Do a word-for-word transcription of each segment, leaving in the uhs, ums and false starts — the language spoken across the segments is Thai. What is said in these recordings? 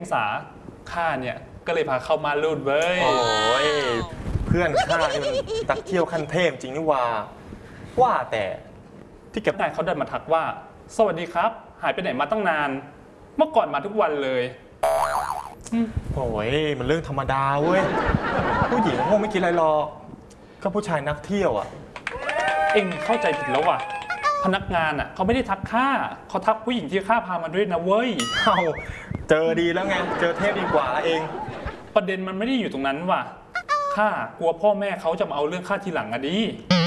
สาข้าเนี่ยก็เลยพาเข้ามาลูดเว้ยโอ้ยเพื่อนข้านี่มันตักเที่ยวขั้นเทพจริงนี่ว่าว่าแต่ที่เก็บได้เขาเดินมาทักว่าสวัสดีครับหายไปไหนมาตั้งนานเมื่อก่อนมาทุกวันเลยโอ้ยมันเรื่องธรรมดาเว้ยผู้หญิงคงไม่คิดอะไรหรอกก็ผู้ชายนักเที่ยวอ่ะเอ็งเข้าใจผิดแล้วว่ะพนักงานอ่ะเขาไม่ได้ทักข้าเขาทักผู้หญิงที่ข้าพามาด้วยนะเว้ยเอ้าเจอดีแล้วไงเจอเทพดีกว่าเองประเด็นมันไม่ได้อยู่ตรงนั้นว่ะข้ากลัวพ่อแม่เขาจะมาเอาเรื่องข้าทีหลังอะดิ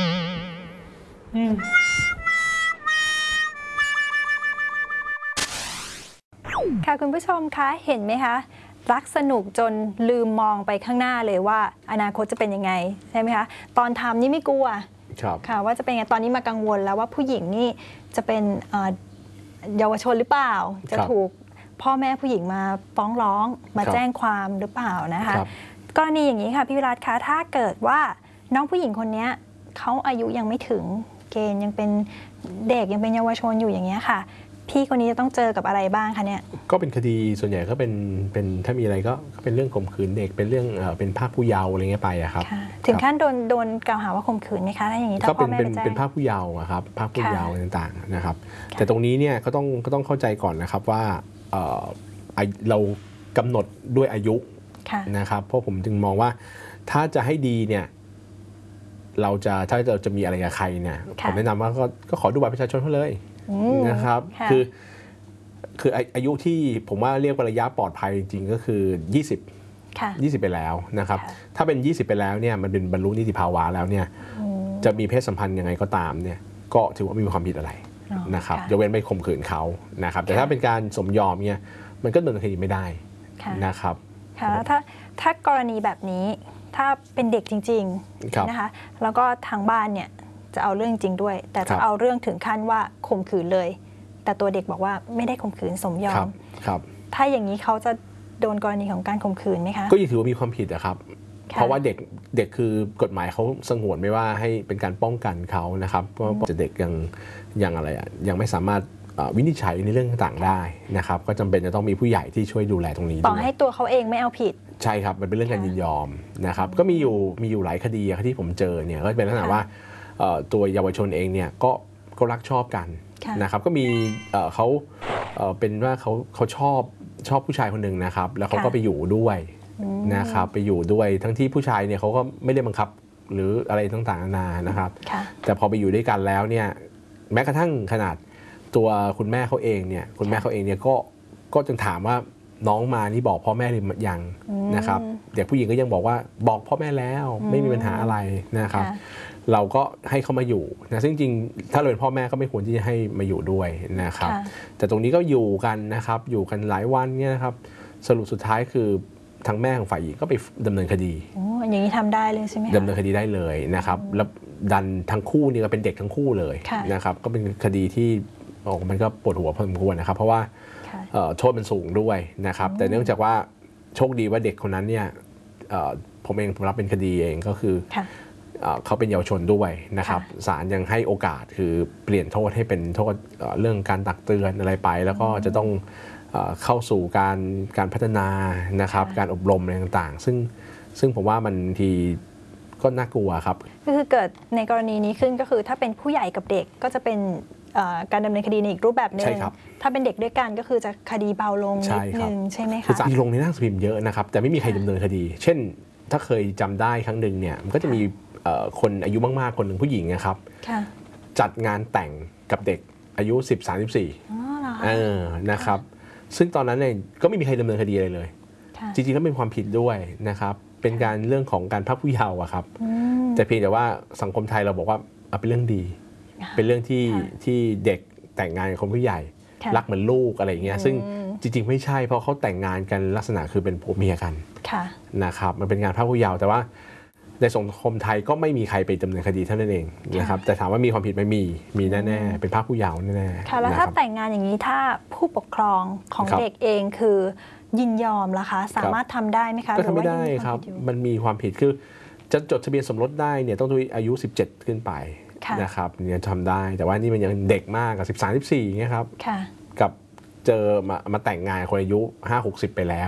ค่ะคุณผู้ชมคะเห็นไหมคะรักสนุกจนลืมมองไปข้างหน้าเลยว่าอนาคตจะเป็นยังไงใช่ไหมคะตอนทำนี่ไม่กลัวค่ะว่าจะเป็นไงตอนนี้มากังวลแล้วว่าผู้หญิงนี่จะเป็นเยาวชนหรือเปล่าจะถูกพ่อแม่ผู้หญิงมาฟ้องร้องมาแจ้งความหรือเปล่านะคะกรณีอย่างนี้ค่ะพี่วิรัตคะถ้าเกิดว่าน้องผู้หญิงคนนี้เขาอายุยังไม่ถึงเกณฑ์ยังเป็นเด็กยังเป็นเยาวชนอยู่อย่างเงี้ยค่ะพี่คนนี้จะต้องเจอกับอะไรบ้างคะเนี่ยก็เป็นคดีส่วนใหญ่ก็เป็นเป็นถ้ามีอะไรก็เป็นเรื่องข่มขืนเด็กเป็นเรื่องเป็นภาคผู้เยาว์อะไรเงี้ยไปอะครับถึงขั้นโดนโดนกล่าวหาว่าข่มขืนไหมคะถ้าอย่างนี้ถ้าพ่อแม่ไปแจ้งเป็นภาคผู้เยาว์ครับภาคผู้เยาว์ต่างๆนะครับแต่ตรงนี้เนี่ยก็ต้องก็ต้องเข้าใจก่อนนะครับว่าเรากำหนดด้วยอายุนะครับเพราะผมจึงมองว่าถ้าจะให้ดีเนี่ยเราจะถ้าเราจะมีอะไรกับใครเนี่ยผมแนะนำว่าก็ขอดูบัตรประชาชนเขาเลยนะครับคือคืออายุที่ผมว่าเรียกว่าระยะปลอดภัยจริงๆก็คือยี่สิบ ยี่สิบไปแล้วนะครับถ้าเป็นยี่สิบไปแล้วเนี่ยมันเป็นบรรลุนิติภาวะแล้วเนี่ยจะมีเพศสัมพันธ์ยังไงก็ตามเนี่ยก็ถือว่าไม่มีความผิดอะไรนะครับยกเว้นไปข่มขืนเขานะครับแต่ถ้าเป็นการสมยอมเนี่ยมันก็ดำเนินคดีไม่ได้นะครับค่ะถ้าถ้ากรณีแบบนี้ถ้าเป็นเด็กจริงๆนะคะแล้วก็ทางบ้านเนี่ยจะเอาเรื่องจริงด้วยแต่จะเอาเรื่องถึงขั้นว่าข่มขืนเลยแต่ตัวเด็กบอกว่าไม่ได้ข่มขืนสมยอมถ้าอย่างนี้เขาจะโดนกรณีของการข่มขืนไหมคะก็ยังถือว่ามีความผิดนะครับเพราะว่าเด็กเด็กคือกฎหมายเขาสงวนไม่ว่าให้เป็นการป้องกันเขานะครับเพราะว่าเด็กยังยังอะไรอ่ะยังไม่สามารถวินิจฉัยในเรื่องต่างๆได้นะครับก็จำเป็นจะต้องมีผู้ใหญ่ที่ช่วยดูแลตรงนี้ต่อให้ตัวเขาเองไม่เอาผิดใช่ครับมันเป็นเรื่องการยินยอมนะครับก็มีอยู่มีอยู่หลายคดีที่ผมเจอเนี่ยก็เป็นลักษณะว่าตัวเยาวชนเองเนี่ยก็ก็รักชอบกันนะครับก็มีเขาเป็นว่าเขาเขาชอบชอบผู้ชายคนหนึ่งนะครับแล้วเขาก็ไปอยู่ด้วยนะครับไปอยู่ด้วยทั้งที่ผู้ชายเนี่ยเขาก็ไม่ได้บังคับหรืออะไรต่างๆนานานะครับแต่พอไปอยู่ด้วยกันแล้วเนี่ยแม้กระทั่งขนาดตัวคุณแม่เขาเองเนี่ยคุณแม่เขาเองเนี่ยก็ก็จึงถามว่าน้องมานี่บอกพ่อแม่หรือยังนะครับเด็กผู้หญิงก็ยังบอกว่าบอกพ่อแม่แล้วไม่มีปัญหาอะไรนะครับเราก็ให้เขามาอยู่นะซึ่งจริงถ้าเราเป็นพ่อแม่ก็ไม่ควรที่จะให้มาอยู่ด้วยนะครับแต่ตรงนี้ก็อยู่กันนะครับอยู่กันหลายวันเนี่ยนะครับสรุปสุดท้ายคือทางแม่ของฝ่ายหญิงก็ไปดำเนินคดีโอ้อย่างนี้ทำได้เลยใช่ไหมดำเนินคดีได้เลยนะครับแล้วดันทั้งคู่นี่ก็เป็นเด็กทั้งคู่เลยนะครับก็เป็นคดีที่โอ้มันก็ปวดหัวพอสมควรนะครับเพราะว่าโทษมันสูงด้วยนะครับแต่เนื่องจากว่าโชคดีว่าเด็กคนนั้นเนี่ยผมเองผมรับเป็นคดีเองก็คือเขาเป็นเยาวชนด้วยนะครับศาลยังให้โอกาสคือเปลี่ยนโทษให้เป็นโทษเรื่องการตักเตือนอะไรไปแล้วก็จะต้องเข้าสู่การการพัฒนานะครับการอบรมอะไรต่างๆซึ่งซึ่งผมว่ามันทีก็น่ากลัวครับก็คือเกิดในกรณีนี้ขึ้นก็คือถ้าเป็นผู้ใหญ่กับเด็กก็จะเป็นการดำเนินคดีในอีกรูปแบบหนึ่งถ้าเป็นเด็กด้วยกันก็คือจะคดีเบาลงนิดนึงใช่ไหมคะคือมีลงในหน้าสือพิมพ์เยอะนะครับแต่ไม่มีใครดำเนินคดีเช่นถ้าเคยจำได้ครั้งหนึ่งเนี่ยมันก็จะมีคนอายุมากๆคนหนึ่งผู้หญิงนะครับจัดงานแต่งกับเด็กอายุ สิบ สามสิบสี่ เออนะครับซึ่งตอนนั้นเนี่ยก็ไม่มีใครดำเนินคดีอะไรเลยจริงๆแล้วเป็นความผิดด้วยนะครับเป็นการเรื่องของการพรากผู้เยาว์อะครับแต่เพียงแต่ว่าสังคมไทยเราบอกว่าเป็นเรื่องดีเป็นเรื่องที่ที่เด็กแต่งงานกับคนผู้ใหญ่รักเหมือนลูกอะไรอย่างเงี้ยซึ่งจริงๆไม่ใช่เพราะเขาแต่งงานกันลักษณะคือเป็นผัวเมียกันนะครับมันเป็นงานพรากผู้เยาว์แต่ว่าในสังคมไทยก็ไม่มีใครไปดำเนินคดีเท่านั้นเองนะครับแต่ถามว่ามีความผิดไหมมีมีแน่ๆเป็นพรากผู้เยาว์แน่ๆค่ะแล้วถ้าแต่งงานอย่างนี้ถ้าผู้ปกครองของเด็กเองคือยินยอมล่ะคะสามารถทำได้ไหมคะก็ทำไม่ได้ครับมันมีความผิดคือจะจดทะเบียนสมรสได้เนี่ยต้องอายุสิบเจ็ดขึ้นไปนะครับเนี่ยทำได้แต่ว่านี่มันยังเด็กมากกับสิบสาม สิบสี่เงี้ยครับกับเจอมามาแต่งงานคนอายุห้า หกสิบไปแล้ว